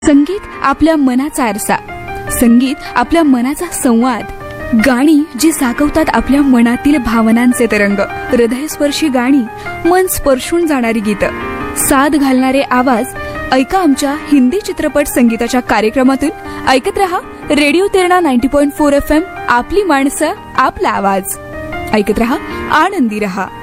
संगीत आपल्या मनाचा आरसा, संगीत आपल्या मनाचा संवाद, गाणी जी साकवतात आपल्या मनातील भावनांचे तरंग, हृदयस्पर्शी गाणी, मन स्पर्शून जाणारी गीतं, साद घालणारे आवाज. ऐका आमच्या हिंदी चित्रपट संगीताच्या कार्यक्रमातून. ऐकत रहा रेडिओ तेरणा 90.4 FM. आपली माणसं, आपला आवाज. ऐकत रहा, आनंदी रहा.